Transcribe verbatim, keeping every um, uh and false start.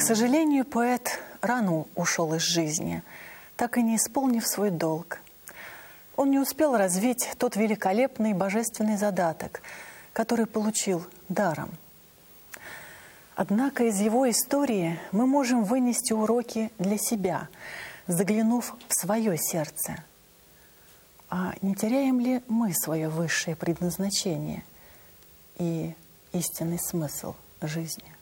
сожалению, поэт рано ушел из жизни, так и не исполнив свой долг. Он не успел развить тот великолепный божественный задаток, который получил даром. Однако из его истории мы можем вынести уроки для себя, заглянув в свое сердце. А не теряем ли мы свое высшее предназначение и истинный смысл жизни?